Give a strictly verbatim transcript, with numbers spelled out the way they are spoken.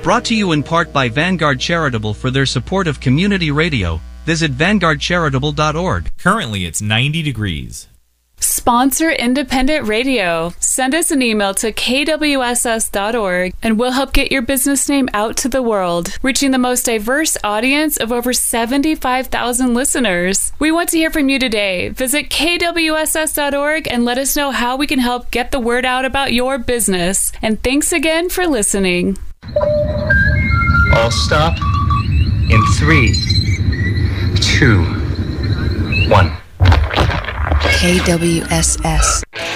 Brought to you in part by Vanguard Charitable for their support of community radio. Visit vanguard charitable dot org. Currently, it's ninety degrees. Sponsor independent radio. Send us an email to k w s s dot org and we'll help get your business name out to the world, reaching the most diverse audience of over seventy-five thousand listeners. We want to hear from you today. Visit k w s s dot org and let us know how we can help get the word out about your business. And thanks again for listening. All stop in three, two, one. K W S S.